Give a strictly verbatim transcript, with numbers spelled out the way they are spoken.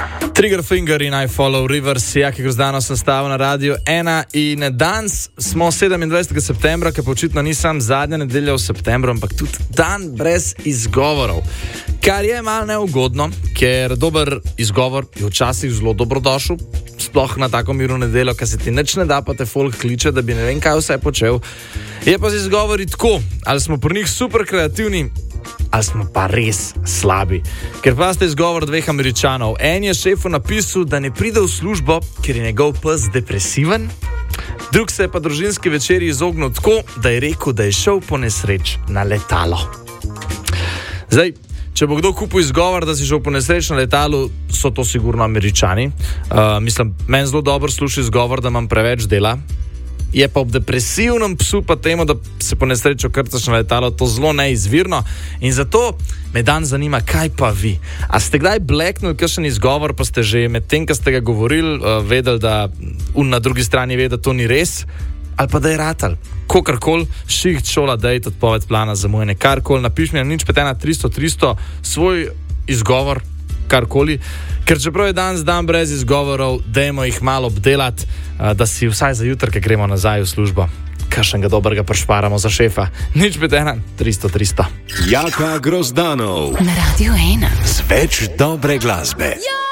Trigger Finger in I Follow Rivers, Jaki Grozdano sem stavil na Radio ena in danes smo sedemindvajsetega septembra, ki pa očitno ni sam zadnja nedelja v septembru, ampak tudi dan brez izgovorov. Kar je malo neugodno, ker dober izgovor je včasih zelo dobrodošel, sploh na tako mirno nedeljo, ker se ti nič ne da, pa te folk kliče, da bi ne vem kaj vse počel. Je pa z izgovori tako, ali smo pri njih super kreativni, ali smo pa res slabi. Ker pa ste izgovor dveh Američanov. En je šefu napisal, da ne pride v službo, ker je njegov pes depresiven. Drug se je pa družinski večeri izognil tako, da je rekel, da je šel po nesreč na letalo. Zdaj, če bo kdo kupil izgovor, da si šel po nesreč na letalu, so to sigurno Američani. Uh, mislim, meni zelo dobro sluša izgovor, da imam preveč dela. Je pa ob depresivnem psu pa temu, da se po nesrečo krcaš na letalo, to zelo neizvirno. In zato me dan zanima, kaj pa vi? A ste kdaj bleknuli kakšen izgovor, pa ste že med tem, ko ste ga govorili, uh, vedeli, da un na drugi strani ve, da to ni res? Ali pa da je ratal? Kokarkoli, šiht, šola, dejt, odpoved plana, zamujene, karkoli, napiš mi na nič pet ena tristo tristo svoj izgovor, karkoli. Ker čeprav je danes dan brez izgovorov, dajmo jih malo obdelati, da si vsaj za jutr, ko gremo nazaj v službo, kakšnega dobrega prešparamo za šefa. Nič pet ena tristo tristo. Jaka Grozdanov na Radio ena. Z več dobre glasbe.